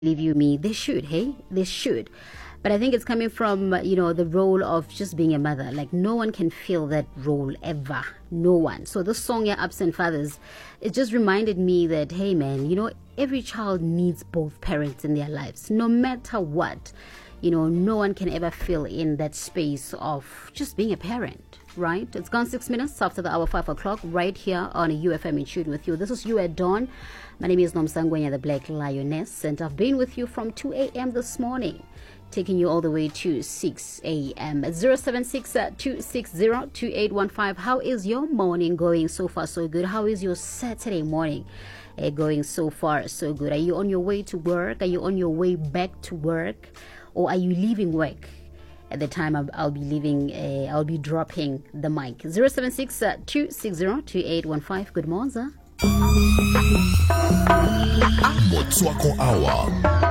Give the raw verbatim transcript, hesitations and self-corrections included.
believe you me, they should, hey? They should. But I think it's coming from, you know, the role of just being a mother. Like, no one can fill that role ever. No one. So this song, Yeah, Absent Fathers, it just reminded me that, hey, man, you know, every child needs both parents in their lives, no matter what. You know, no one can ever fill in that space of just being a parent, right? It's gone six minutes after the hour five o'clock, right here on a U F M in Tune with you. This is You at Dawn. My name is Nomsangwenya, the Black Lioness, and I've been with you from two a.m. this morning, taking you all the way to six a.m. at zero seven six, two six zero, two eight one five. How is your morning going? So far, so good. How is your Saturday morning uh, going? So far, so good. Are you on your way to work? Are you on your way back to work? Or are you leaving work? At the time I'll, I'll be leaving, uh, I'll be dropping the mic. zero seven six, two six zero, two eight one five. Good morning. Motswako Hour.